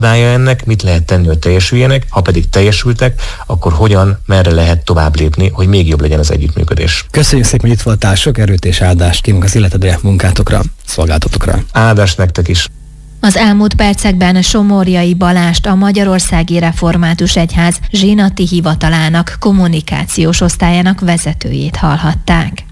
ennek, mit lehet tenni, hogy teljesüljenek, ha pedig teljesültek, akkor hogyan, merre lehet tovább lépni, hogy még jobb legyen az együttműködés. Köszönjük szépen, hogy itt voltál, sok erőt és áldást kívánok az életedre, munkátokra, szolgálatotokra. Áldást nektek is! Az elmúlt percekben Somorjai Balást, a Magyarországi Református Egyház zsinati hivatalának kommunikációs osztályának vezetőjét hallhatták.